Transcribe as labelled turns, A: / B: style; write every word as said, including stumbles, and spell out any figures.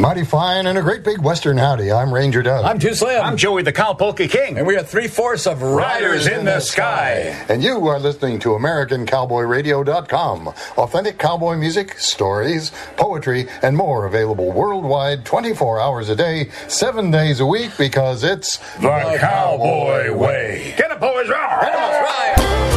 A: Mighty fine and a great big western howdy. I'm Ranger Doug.
B: I'm Too Slim.
C: I'm Joey the Cowpokey King.
B: And we are three-fourths of Riders, Riders in, in the Sky.
A: And you are listening to American Cowboy Radio dot com. Authentic cowboy music, stories, poetry, and more available worldwide twenty-four hours a day, seven days a week, because it's
C: the, the Cowboy Way. Get a boys round.